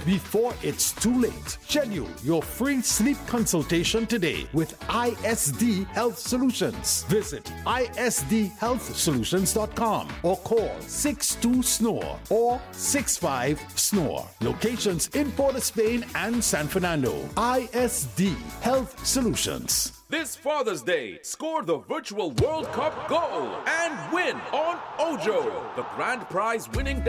before it's too late. Schedule your free sleep consultation today with ISD Health Solutions. Visit isdhealthsolutions.com or call 62-SNORE or 65-SNORE. Locations in Port of Spain and San Fernando. ISD Health Solutions. This Father's Day, score the virtual World Cup goal and win on Ojo, the grand prize winning